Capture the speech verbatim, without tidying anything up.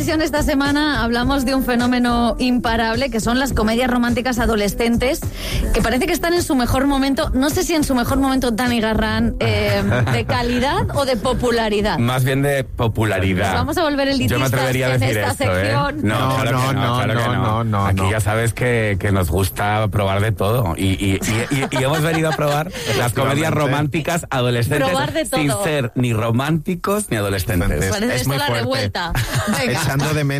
Eurovisión esta semana hablamos de un fenómeno imparable que son las comedias románticas adolescentes que parece que están en su mejor momento. No sé si en su mejor momento Dani Garrán, eh, de calidad o de popularidad. Más bien de popularidad. Pues vamos a volver elitistas. Yo me atrevería a decir en esta esto, sección. ¿eh? No, No, claro no, que no, no, claro no, que no. no, no, Aquí no. ya sabes que, que nos gusta probar de todo y, y, y, y, y hemos venido a probar las comedias románticas adolescentes Probar de todo. sin ser ni románticos ni adolescentes. Parece Es esto muy la fuerte. revuelta. Venga. Echando de menos